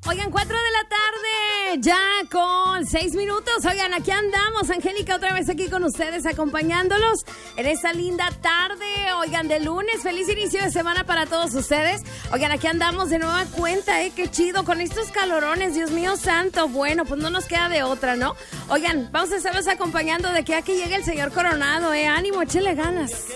Oigan, 4 de la tarde, ya con 6 minutos. Oigan, aquí andamos, Angélica, otra vez aquí con ustedes, acompañándolos en esta linda tarde. Oigan, de lunes, feliz inicio de semana para todos ustedes. Oigan, aquí andamos de nueva cuenta, qué chido, con estos calorones, Dios mío santo. Bueno, pues no nos queda de otra, ¿no? Oigan, vamos a estarlos acompañando de que aquí llegue el señor Coronado, ánimo, échele ganas.